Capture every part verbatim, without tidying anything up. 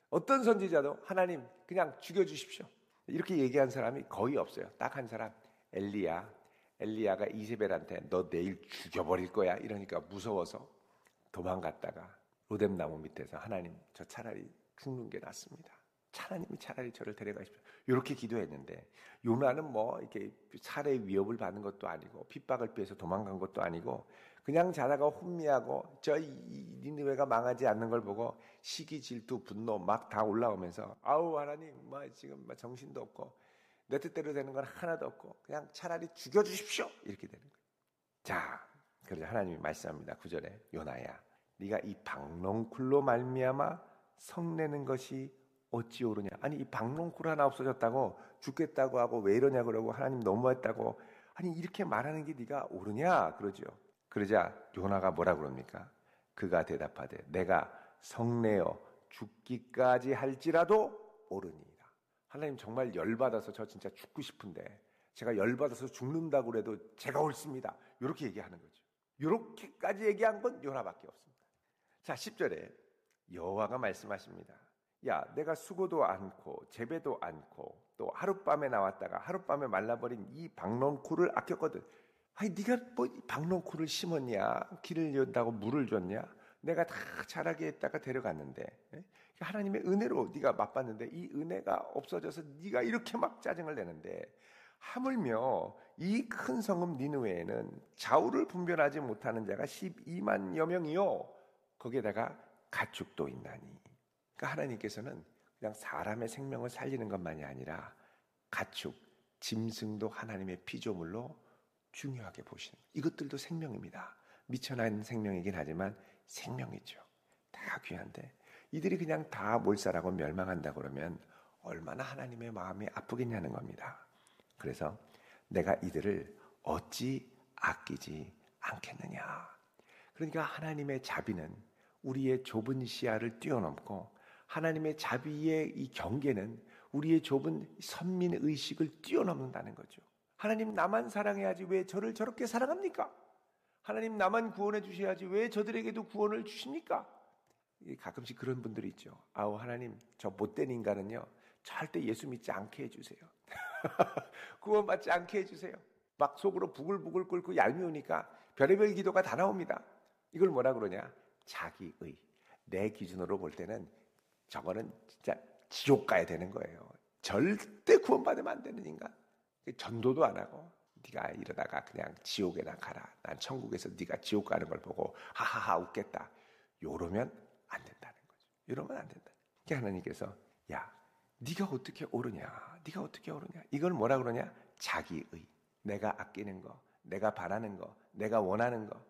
어떤 선지자도 하나님 그냥 죽여주십시오. 이렇게 얘기한 사람이 거의 없어요. 딱 한 사람, 엘리야. 엘리야가 이세벨한테 너 내일 죽여버릴 거야 이러니까 무서워서 도망갔다가 로뎀나무 밑에서 하나님 저 차라리 죽는 게 낫습니다. 하나님이 차라리 저를 데려가십시오. 이렇게 기도했는데 요나는 뭐 이렇게 살해 위협을 받는 것도 아니고 핍박을 피해서 도망간 것도 아니고 그냥 자다가 혼미하고 저 니느웨가 망하지 않는 걸 보고 시기, 질투, 분노 막 다 올라오면서 아우 하나님 뭐 지금 뭐 정신도 없고 내 뜻대로 되는 건 하나도 없고 그냥 차라리 죽여주십시오 이렇게 되는 거예요. 자, 그러자 하나님이 말씀합니다. 구 절에 요나야 네가 이 박농쿨로 말미암아 성내는 것이 어찌 오르냐. 아니 이 박농쿨 하나 없어졌다고 죽겠다고 하고 왜 이러냐 그러고 하나님 너무했다고 아니 이렇게 말하는 게 네가 오르냐 그러죠. 그러자 요나가 뭐라 그럽니까? 그가 대답하되 내가 성내어 죽기까지 할지라도 오르니이다. 하나님 정말 열받아서 저 진짜 죽고 싶은데 제가 열받아서 죽는다고 그래도 제가 옳습니다. 이렇게 얘기하는 거죠. 이렇게까지 얘기한 건 요나밖에 없습니다. 자, 십 절에 여호와가 말씀하십니다. 야, 내가 수고도 않고 재배도 않고 또 하룻밤에 나왔다가 하룻밤에 말라버린 이 박농쿨을 아꼈거든. 아니 네가 뭐 박농쿨을 심었냐? 길을 연다고 물을 줬냐? 내가 다 자라게 했다가 데려갔는데 하나님의 은혜로 네가 맛봤는데 이 은혜가 없어져서 네가 이렇게 막 짜증을 내는데 하물며 이 큰 성읍 니느웨에는 좌우를 분별하지 못하는 자가 십이만여 명이요 거기에다가 가축도 있나니. 그러니까 하나님께서는 그냥 사람의 생명을 살리는 것만이 아니라 가축, 짐승도 하나님의 피조물로 중요하게 보시는 거예요. 이것들도 생명입니다. 미천한 생명이긴 하지만 생명이죠. 다 귀한데 이들이 그냥 다 몰살하고 멸망한다 그러면 얼마나 하나님의 마음이 아프겠냐는 겁니다. 그래서 내가 이들을 어찌 아끼지 않겠느냐. 그러니까 하나님의 자비는 우리의 좁은 시야를 뛰어넘고 하나님의 자비의 이 경계는 우리의 좁은 선민의식을 뛰어넘는다는 거죠. 하나님 나만 사랑해야지 왜 저를 저렇게 사랑합니까? 하나님 나만 구원해 주셔야지 왜 저들에게도 구원을 주십니까? 가끔씩 그런 분들이 있죠. 아우 하나님 저 못된 인간은요 절대 예수 믿지 않게 해주세요. 구원받지 않게 해주세요. 막 속으로 부글부글 끓고 얄미우니까 별의별 기도가 다 나옵니다. 이걸 뭐라 그러냐? 자기의. 내 기준으로 볼 때는 저거는 진짜 지옥 가야 되는 거예요. 절대 구원받으면 안 되는 인간. 전도도 안 하고 네가 이러다가 그냥 지옥에나 가라. 난 천국에서 네가 지옥 가는 걸 보고 하하하 웃겠다. 이러면 안 된다는 거죠. 이러면 안 된다. 그러니까 하나님께서 야 네가 어떻게 오르냐. 네가 어떻게 오르냐. 이걸 뭐라 그러냐. 자기의. 내가 아끼는 거. 내가 바라는 거. 내가 원하는 거.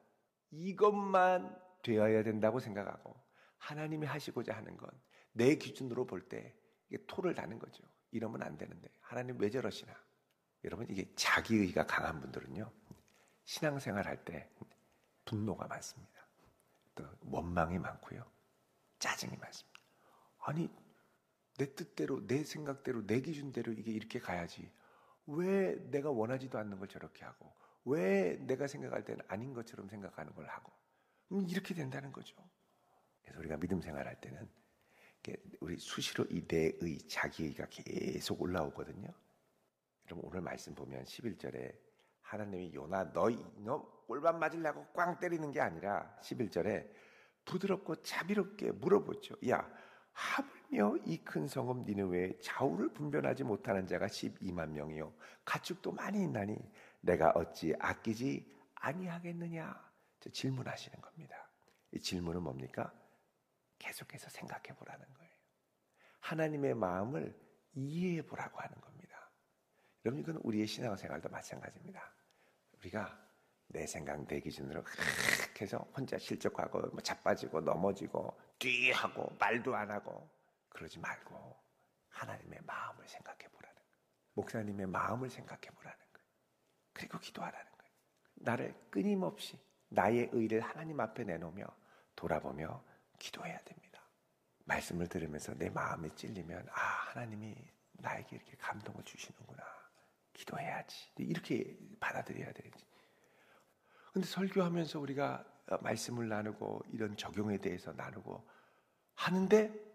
이것만 되어야 된다고 생각하고 하나님이 하시고자 하는 건 내 기준으로 볼 때 이게 토를 다는 거죠. 이러면 안 되는데 하나님 왜 저러시나. 여러분 이게 자기의가 강한 분들은요. 신앙생활 할 때 분노가 많습니다. 또 원망이 많고요. 짜증이 많습니다. 아니 내 뜻대로 내 생각대로 내 기준대로 이게 이렇게 가야지. 왜 내가 원하지도 않는 걸 저렇게 하고 왜 내가 생각할 때는 아닌 것처럼 생각하는 걸 하고 이렇게 된다는 거죠. 그래서 우리가 믿음 생활할 때는 우리 수시로 이 내의 자기의가 계속 올라오거든요. 여러분 오늘 말씀 보면 십일 절에 하나님이 요나 너, 너 꼴밥 맞으려고 꽝 때리는 게 아니라 십일 절에 부드럽고 자비롭게 물어보죠. 야 하물며 이 큰 성읍 니느웨에 좌우를 분별하지 못하는 자가 십이만 명이요 가축도 많이 있나니 내가 어찌 아끼지 아니하겠느냐. 저 질문하시는 겁니다. 이 질문은 뭡니까? 계속해서 생각해 보라는 거예요. 하나님의 마음을 이해해 보라고 하는 겁니다. 여러분 이건 우리의 신앙생활도 마찬가지입니다. 우리가 내 생각 내 기준으로 해서 혼자 실족하고 뭐 자빠지고 넘어지고 뒤하고 말도 안 하고 그러지 말고 하나님의 마음을 생각해 보라는 거예요. 목사님의 마음을 생각해 보라는 거예요. 그리고 기도하라는 거예요. 나를 끊임없이 나의 의를 하나님 앞에 내놓으며 돌아보며 기도해야 됩니다. 말씀을 들으면서 내 마음이 찔리면 아 하나님이 나에게 이렇게 감동을 주시는구나. 기도해야지. 이렇게 받아들여야 되지. 근데 설교하면서 우리가 말씀을 나누고 이런 적용에 대해서 나누고 하는데